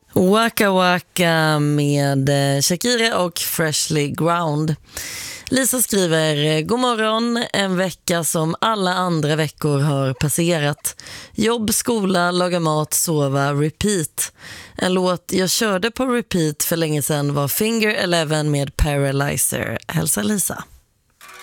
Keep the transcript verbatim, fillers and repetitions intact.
Waka Waka med Shakira och Freshly Ground. Lisa skriver: God morgon, en vecka som alla andra veckor har passerat. Jobb, skola, laga mat, sova, repeat. En låt jag körde på repeat för länge sedan var Finger Eleven med Paralyzer. Hälsa Lisa.